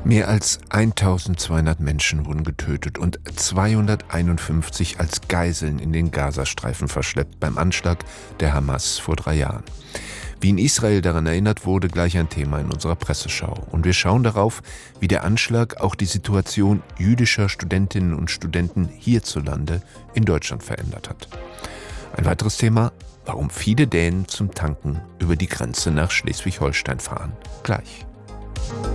Mehr als 1200 Menschen wurden getötet und 251 als Geiseln in den Gazastreifen verschleppt beim Anschlag der Hamas vor 3 Jahren. Wie in Israel daran erinnert wurde, gleich ein Thema in unserer Presseschau. Und wir schauen darauf, wie der Anschlag auch die Situation jüdischer Studentinnen und Studenten hierzulande in Deutschland verändert hat. Ein weiteres Thema: warum viele Dänen zum Tanken über die Grenze nach Schleswig-Holstein fahren. Gleich.